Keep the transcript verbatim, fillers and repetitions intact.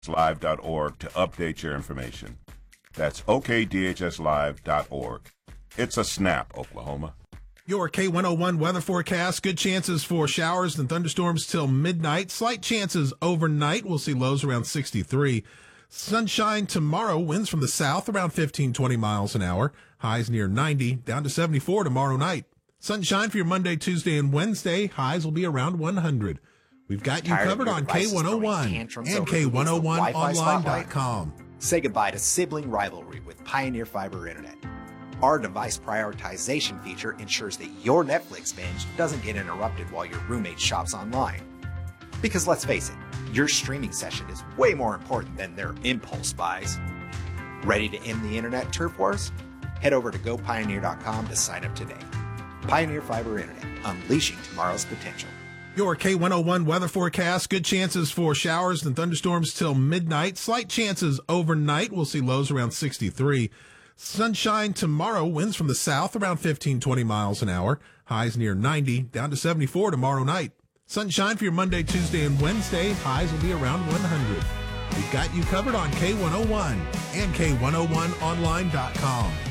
live dot org to update your information. That's O K D H S live dot org. It's a snap, Oklahoma. Your K one oh one weather forecast. Good chances for showers and thunderstorms till midnight. Slight chances overnight. We'll see lows around sixty-three. Sunshine tomorrow. Winds from the south around fifteen, twenty miles an hour. Highs near ninety. Down to seventy-four tomorrow night. Sunshine for your Monday, Tuesday, and Wednesday. Highs will be around one hundred. We've got you covered on K one oh one and K one oh one online dot com. Say goodbye to sibling rivalry with Pioneer Fiber Internet. Our device prioritization feature ensures that your Netflix binge doesn't get interrupted while your roommate shops online. Because let's face it, your streaming session is way more important than their impulse buys. Ready to end the internet turf wars? Head over to go pioneer dot com to sign up today. Pioneer Fiber Internet, unleashing tomorrow's potential. Your K one oh one weather forecast. Good chances for showers and thunderstorms till midnight. Slight chances overnight. We'll see lows around sixty-three. Sunshine tomorrow. Winds from the south around fifteen, twenty miles an hour. Highs near ninety. Down to seventy-four tomorrow night. Sunshine for your Monday, Tuesday, and Wednesday. Highs will be around one hundred. We've got you covered on K one oh one and K one oh one online dot com.